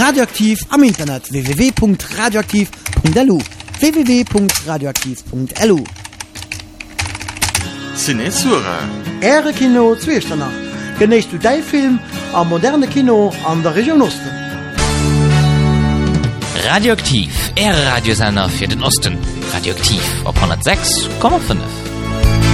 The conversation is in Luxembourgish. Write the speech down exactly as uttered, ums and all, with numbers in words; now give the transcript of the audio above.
Radioaktiv am Internet w w w punkt radioaktiv punkt l u w w w punkt radioaktiv punkt l u. Cinesura. Ehre Kino Zwiechternach. Genießt du dein Film am moderne Kino an der Region Osten. Radioaktiv, Ehre Radiosender für den Osten. Radioaktiv auf hundertsechs Komma fünf.